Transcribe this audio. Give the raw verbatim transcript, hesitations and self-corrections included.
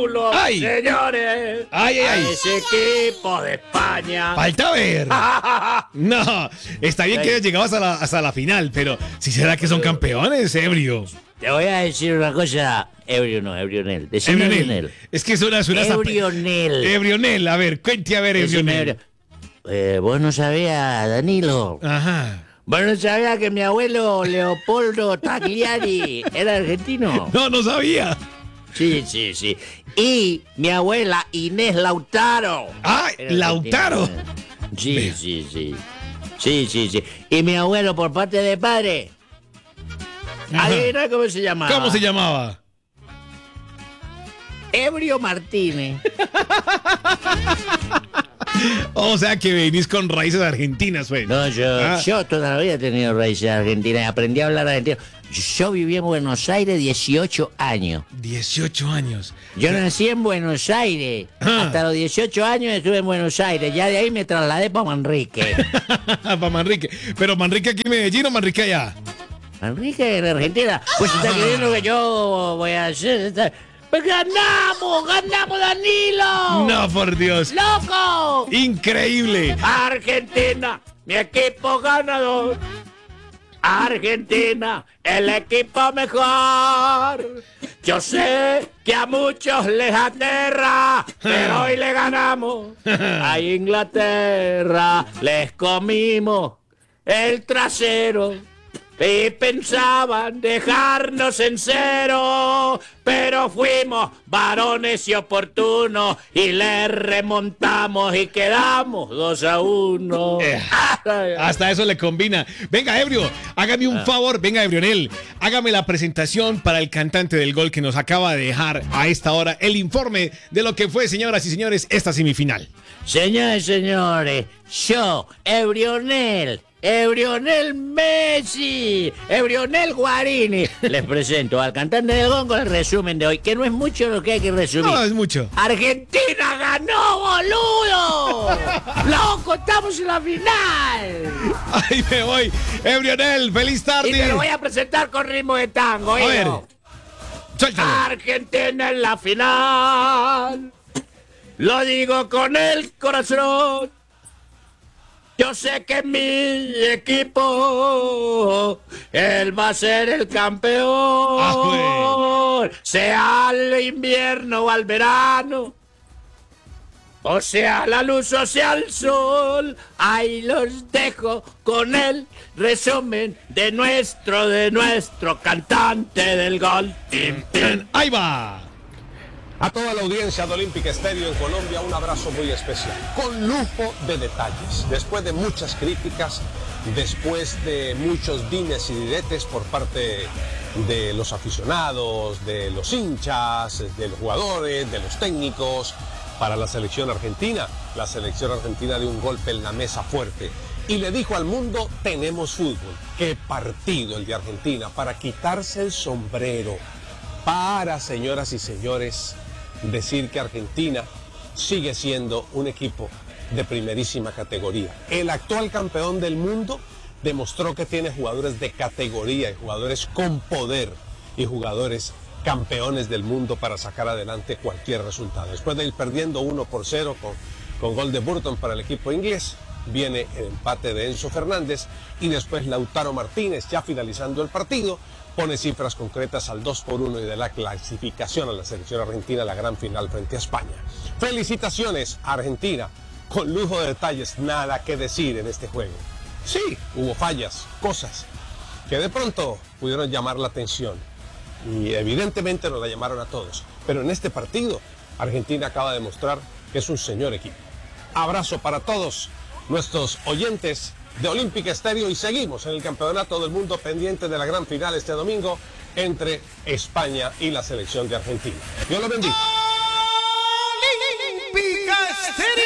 Paulo, ¡Ay! señores. ¡Ay, ay, ay! A ese equipo de España. Falta ver. No, está bien que hayas llegado hasta la, hasta la final, pero ¿sí será que son campeones, ebrio? Te voy a decir una cosa. Ebrio no, Ebrionel. Decime Ebrionel. Ebrionel. Es que suena, suena esa- Ebrionel. Ebrionel, a ver, cuente a ver, Decime Ebrionel. Ebrio- Eh, vos no sabías, Danilo. Ajá. Vos no sabías que mi abuelo Leopoldo Tagliari era argentino. No, no sabía. Sí, sí, sí. Y mi abuela Inés Lautaro. ¡Ay, era Lautaro! argentina. Sí, Vea. sí, sí. Sí, sí, sí. Y mi abuelo por parte de padre. Ajá. Adivina cómo se llamaba. ¿Cómo se llamaba? Ebrio Martínez. O sea que venís con raíces argentinas, pues. No, yo, Ah. yo todavía he tenido raíces argentinas. Aprendí a hablar argentino. Yo viví en Buenos Aires dieciocho años. dieciocho años. Yo nací en Buenos Aires. Ah. Hasta los dieciocho años estuve en Buenos Aires. Ya de ahí me trasladé para Manrique. Para Manrique. Pero Manrique aquí en Medellín o Manrique allá. Manrique en Argentina. Pues está queriendo que yo voy a hacer. ¡Pues ganamos! ¡Ganamos, Danilo! No, por Dios. ¡Loco! Increíble. Argentina, mi equipo ganador. Argentina, el equipo mejor. Yo sé que a muchos les aterra, pero hoy le ganamos a Inglaterra. Les comimos el trasero y pensaban dejarnos en cero, pero fuimos varones y oportunos y le remontamos y quedamos dos a uno. Eh, Hasta eso le combina. Venga, Ebrio, hágame un favor. Venga, Ebrionel, hágame la presentación para el cantante del gol que nos acaba de dejar a esta hora el informe de lo que fue, señoras y señores, esta semifinal. Señores y señores, yo, Ebrionel, Ebrionel Messi, Ebrionel Guarini, les presento al cantante del gol con el resumen de hoy, que no es mucho lo que hay que resumir. No, es mucho. ¡Argentina ganó, boludo! ¡Loco, estamos en la final! Ahí me voy. Ebrionel, feliz Y tarde. te lo voy a presentar con ritmo de tango, A ver, hijo. suéltalo. Argentina en la final. Lo digo con el corazón. Yo sé que mi equipo, él va a ser el campeón. Ah, sea al invierno o al verano. O sea la luz o sea el sol. Ahí los dejo con el resumen de nuestro, de nuestro cantante del gol. Tim, tim. Ahí va. A toda la audiencia de Olímpica Estéreo en Colombia, un abrazo muy especial, con lujo de detalles. Después de muchas críticas, después de muchos dimes y diretes por parte de los aficionados, de los hinchas, de los jugadores, de los técnicos, para la selección argentina, la selección argentina dio un golpe en la mesa fuerte y le dijo al mundo, tenemos fútbol. Qué partido el de Argentina, para quitarse el sombrero, para, señoras y señores, decir que Argentina sigue siendo un equipo de primerísima categoría. El actual campeón del mundo demostró que tiene jugadores de categoría y jugadores con poder y jugadores campeones del mundo para sacar adelante cualquier resultado. Después de ir perdiendo uno por cero con, con gol de Burton para el equipo inglés, viene el empate de Enzo Fernández y después Lautaro Martínez, ya finalizando el partido, pone cifras concretas al dos por uno y de la clasificación a la selección argentina a la gran final frente a España. Felicitaciones a Argentina, con lujo de detalles, nada que decir en este juego. Sí, hubo fallas, cosas que de pronto pudieron llamar la atención y evidentemente nos la llamaron a todos, pero en este partido Argentina acaba de mostrar que es un señor equipo. Abrazo para todos nuestros oyentes de Olímpica Estéreo y seguimos en el Campeonato del Mundo pendiente de la gran final este domingo entre España y la selección de Argentina. Dios los bendiga. Olímpica Estéreo.